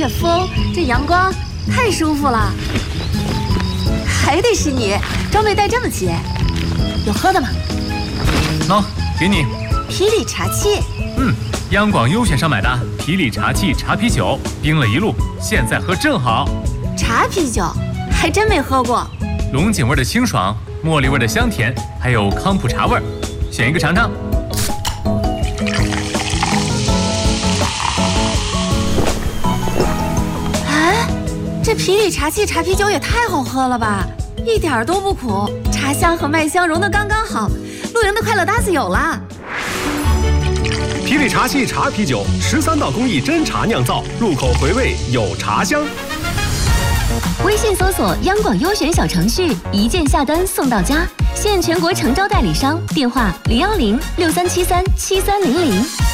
风，这阳光太舒服了。还得是你，装备带这么齐。有喝的吗？ 喏，给你。 啤礼茶器。 央广优选上买的啤礼茶器茶啤酒，冰了一路，现在喝正好。 茶啤酒还真没喝过。 龙井味的清爽，茉莉味的香甜，还有康普茶味，选一个尝尝。 哎，这啤礼茶器茶啤酒也太好喝了吧，一点都不苦，茶香和麦香融得刚刚好。露营的快乐搭子有了。 啤礼茶器茶啤酒，13道工艺真茶酿造，入口回味有茶香。 微信搜索央广优选小程序，一键下单送到家，现全国诚招代理商，电话01063737300。